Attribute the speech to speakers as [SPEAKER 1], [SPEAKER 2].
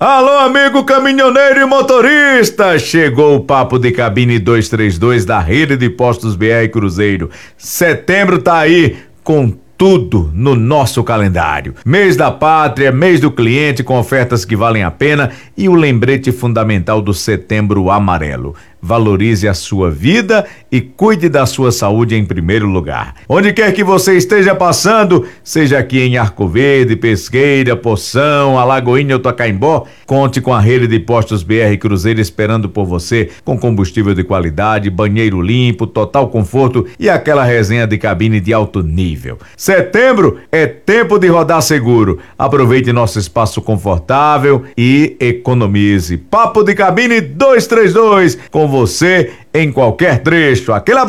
[SPEAKER 1] Alô, amigo caminhoneiro e motorista! Chegou o Papo de Cabine 232 da Rede de Postos BR Cruzeiro. Setembro tá aí com tudo no nosso calendário. Mês da Pátria, mês do cliente com ofertas que valem a pena e o lembrete fundamental do Setembro Amarelo. Valorize a sua vida e cuide da sua saúde em primeiro lugar. Onde quer que você esteja passando, seja aqui em Arco Verde, Pesqueira, Poção, Alagoinha ou Tocaimbó, conte com a Rede de Postos BR Cruzeiro esperando por você com combustível de qualidade, banheiro limpo, total conforto e aquela resenha de cabine de alto nível. Setembro é tempo de rodar seguro. Aproveite nosso espaço confortável e economize. Papo de Cabine 232 com você em qualquer trecho. Aquele